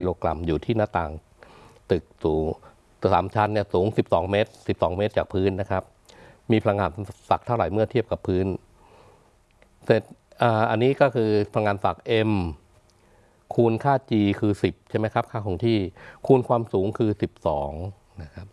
กิโลกรัมอยู่ที่หน้าต่างตึกสูง3 ชั้นเนี่ยสูง12 เมตร12 เมตรจากพื้นนะครับมีพลังงานฝักเท่าไหร่เมื่อเทียบกับพื้นเสร็จอันนี้ก็คือพลังงานฝัก m คูณค่า g คือ10ใช่ไหมครับค่าคงที่คูณความสูงคือ12นะครับ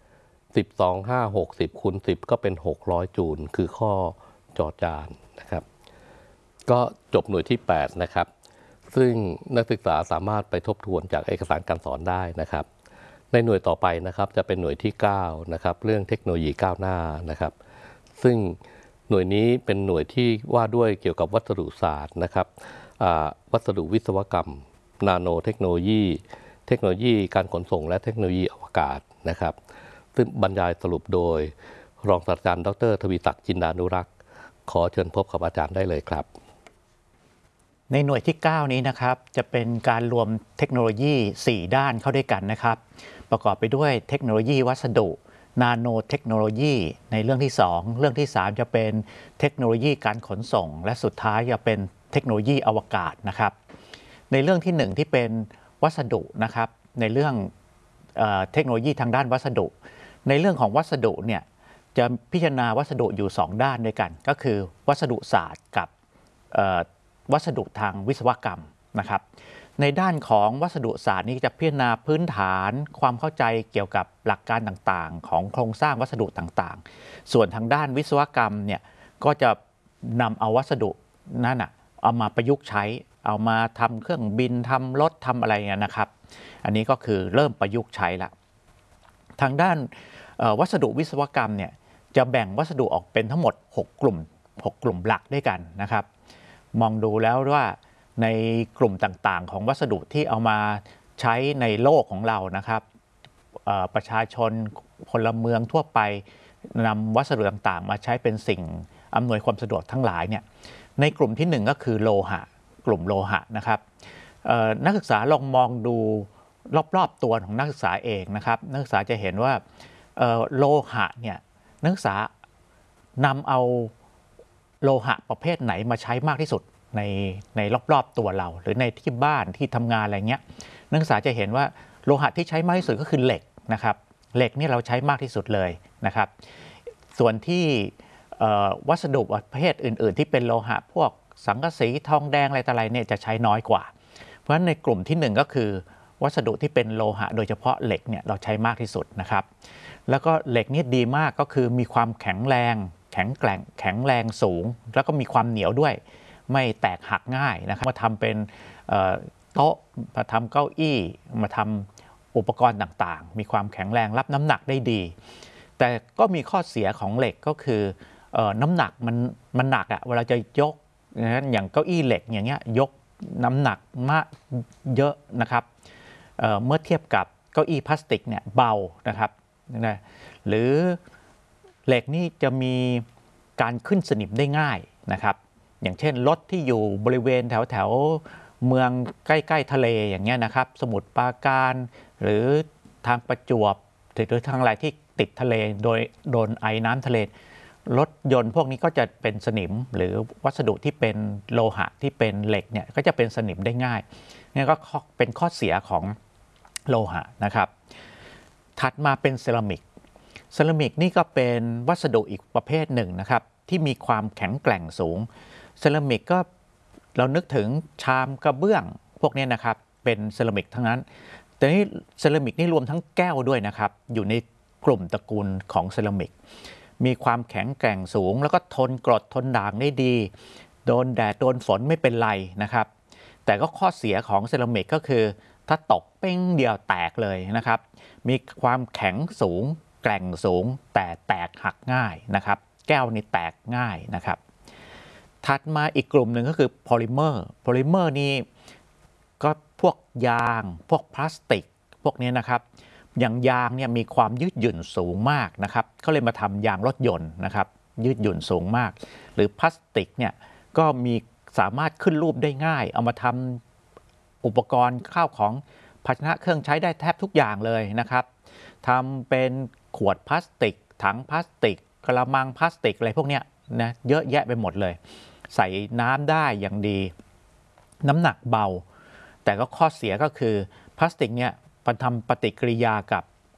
12 5 60คูณ10ก็เป็น600จูลคือข้อจอจานนะครับก็จบหน่วยที่8นะครับซึ่งนักศึกษาสามารถไปทบทวนจากเอกสารการสอนได้นะครับในหน่วยต่อไปนะครับจะเป็นหน่วยที่9นะครับเรื่องเทคโนโลยีก้าวหน้านะครับซึ่งหน่วยนี้เป็นหน่วยที่ว่าด้วยเกี่ยวกับวัสดุศาสตร์นะครับวัสดุวิศวกรรมนาโนเทคโนโลยีการขนส่งและเทคโนโลยีอวกาศนะครับซึ่งบรรยายสรุปโดยรองศาสตราจารย์ดร.ทวีศักดิ์จินดานุรักษ์ขอเชิญพบกับอาจารย์ได้เลยครับในหน่วยที่9นี้นะครับจะเป็นการรวมเทคโนโลยี4ด้านเข้าด้วยกันนะครับประกอบไปด้วยเทคโนโลยีวัสดุนาโนเทคโนโลยีในเรื่องที่2เรื่องที่3จะเป็นเทคโนโลยีการขนส่งและสุดท้ายจะเป็นเทคโนโลยีอวกาศนะครับในเรื่องที่1ที่เป็นวัสดุนะครับในเรื่องเทคโนโลยีทางด้านวัสดุในเรื่องของวัสดุเนี่ยจะพิจารณาวัสดุอยู่2ด้านด้วยกันก็คือวัสดุศาสตร์กับวัสดุทางวิศวกรรมนะครับในด้านของวัสดุศาสตร์นี้จะพิจารณาพื้นฐานความเข้าใจเกี่ยวกับหลักการต่างๆของโครงสร้างวัสดุต่างๆส่วนทางด้านวิศวกรรมเนี่ยก็จะนำเอาวัสดุนั้นเอามาประยุกต์ใช้เอามาทำเครื่องบินทำรถทำอะไรเงี้ยนะครับอันนี้ก็คือเริ่มประยุกต์ใช้ละทางด้านวัสดุวิศวกรรมเนี่ยจะแบ่งวัสดุออกเป็นทั้งหมด6 กลุ่มหลักด้วยกันนะครับมองดูแล้วว่าในกลุ่มต่างๆของวัสดุที่เอามาใช้ในโลกของเรานะครับประชาชนพลเมืองทั่วไปนำวัสดุต่างๆมาใช้เป็นสิ่งอำนวยความสะดวกทั้งหลายเนี่ยในกลุ่มที่1ก็คือโลหะกลุ่มโลหะนะครับนักศึกษาลองมองดูรอบๆตัวของนักศึกษาเองนะครับนักศึกษาจะเห็นว่าโลหะเนี่ยนักศึกษานำเอาโลหะประเภทไหนมาใช้มากที่สุดในรอบๆตัวเราหรือในที่บ้านที่ทำงานอะไรเงี้ยนักศึกษาจะเห็นว่าโลหะที่ใช้มากที่สุดก็คือเหล็กนะครับเหล็กนี่เราใช้มากที่สุดเลยนะครับส่วนที่วัสดุประเภทอื่นๆที่เป็นโลหะพวกสังกะสีทองแดงอะไรต่ออะไรเนี่ยจะใช้น้อยกว่าเพราะฉะนั้นในกลุ่มที่1ก็คือวัสดุที่เป็นโลหะโดยเฉพาะเหล็กเนี่ยเราใช้มากที่สุดนะครับแล้วก็เหล็กนี่ดีมากก็คือมีความแข็งแรงแข็งแรงสูงแล้วก็มีความเหนียวด้วยไม่แตกหักง่ายนะครับมาทำเป็นโต๊ะมาทำเก้าอี้มาทำอุปกรณ์ต่างๆมีความแข็งแรงรับน้ำหนักได้ดีแต่ก็มีข้อเสียของเหล็กก็คือน้ำหนักมันหนักอะเวลาจะยกอย่างเก้าอี้เหล็กอย่างเงี้ยยกน้ำหนักมากเยอะนะครับเมื่อเทียบกับเก้าอี้พลาสติกเนี่ยเบานะครับหรือเหล็กนี่จะมีการขึ้นสนิมได้ง่ายนะครับอย่างเช่นรถที่อยู่บริเวณแถวเมืองใกล้ๆทะเลอย่างเงี้ยนะครับสมุทรปราการหรือทางประจวบหรือทางอะไรที่ติดทะเลโดยโดนไอน้ำทะเลรถยนต์พวกนี้ก็จะเป็นสนิมหรือวัสดุที่เป็นโลหะที่เป็นเหล็กเนี่ยก็จะเป็นสนิมได้ง่ายนี่ก็เป็นข้อเสียของโลหะนะครับถัดมาเป็นเซรามิกนี่ก็เป็นวัสดุอีกประเภทหนึ่งนะครับที่มีความแข็งแกร่งสูงเซรามิกก็เรานึกถึงชามกระเบื้องพวกนี้นะครับเป็นเซรามิกทั้งนั้นแต่นี่เซรามิกนี่รวมทั้งแก้วด้วยนะครับอยู่ในกลุ่มตระกูลของเซรามิกมีความแข็งแกร่งสูงแล้วก็ทนกรดทนด่างได้ดีโดนแดดโดนฝนไม่เป็นไรนะครับแต่ก็ข้อเสียของเซรามิกก็คือถ้าตกเป้งเดียวแตกเลยนะครับมีความแข็งสูงแกร่งสูงแต่แตกหักง่ายนะครับแก้วนี่แตกง่ายนะครับถัดมาอีกกลุ่มหนึ่งก็คือโพลิเมอร์นี่ก็พวกยางพวกพลาสติกพวกนี้นะครับอย่างยางเนี่ยมีความยืดหยุ่นสูงมากนะครับเขาเลยมาทำยางรถยนต์นะครับยืดหยุ่นสูงมากหรือพลาสติกเนี่ยก็มีสามารถขึ้นรูปได้ง่ายเอามาทำอุปกรณ์ข้าวของภาชนะเครื่องใช้ได้แทบทุกอย่างเลยนะครับทำเป็นขวดพลาสติกถังพลาสติกกระมังพลาสติกอะไรพวกเนี้ยนะเยอะแยะไปหมดเลยใส่น้ำได้อย่างดีน้ำหนักเบาแต่ก็ข้อเสียก็คือพลาสติกเนี่ยมันทำปฏิกิริยากับ